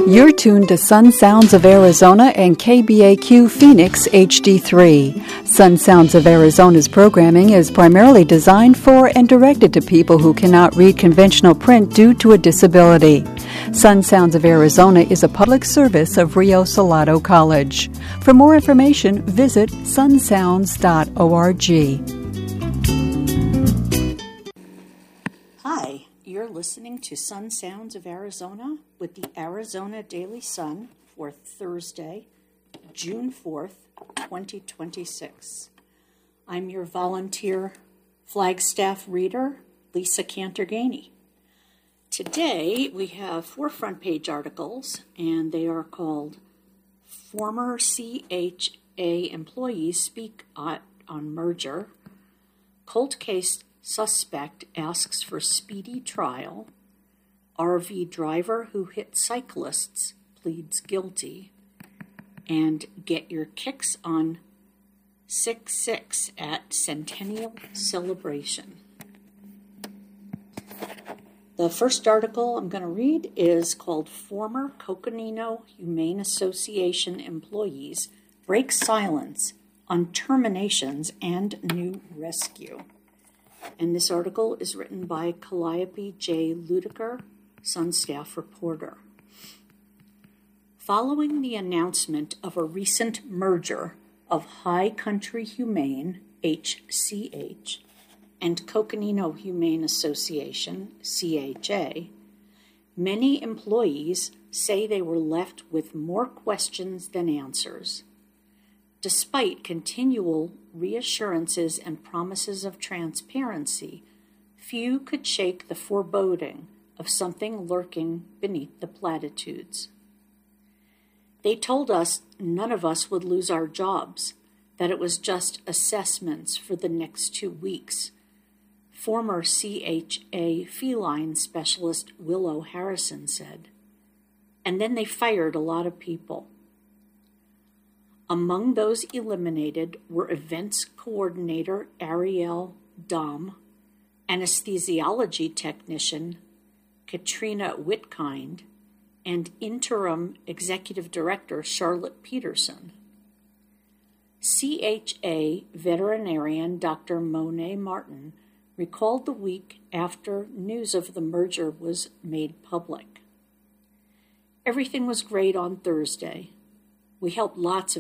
You're tuned to Sun Sounds of Arizona and KBAQ Phoenix HD3. Sun Sounds of Arizona's programming is primarily designed for and directed to people who cannot read conventional print due to a disability. Sun Sounds of Arizona is a public service of Rio Salado College. For more information, visit sunsounds.org. Hi, you're listening to Sun Sounds of Arizona with the Arizona Daily Sun for Thursday, June 4th, 2026. I'm your volunteer Flagstaff reader, Lisa Cantorgani. Today we have 4 front page articles, and they are called Former CHA Employees Speak Out on Merger, Cold Case Suspect Asks for Speedy Trial, RV Driver Who Hit Cyclists Pleads Guilty, and Get Your Kicks on 6/6 at Centennial Celebration. The first article I'm going to read is called Former Coconino Humane Association Employees Break Silence on Terminations and New Rescue. And this article is written by Calliope J. Ludiker, Sun staff reporter. Following the announcement of a recent merger of High Country Humane, HCH, and Coconino Humane Association, CHA, many employees say they were left with more questions than answers. Despite continual reassurances and promises of transparency, few could shake the foreboding of something lurking beneath the platitudes. They told us none of us would lose our jobs, that it was just assessments for the next 2 weeks. Former CHA feline specialist Willow Harrison said. And then they fired a lot of people. Among those eliminated were events coordinator Ariel Dom, anesthesiology technician Katrina Whitkind, and interim executive director Charlotte Peterson. CHA veterinarian Dr. Monet Martin recalled the week after news of the merger was made public. Everything was great on Thursday. We helped lots of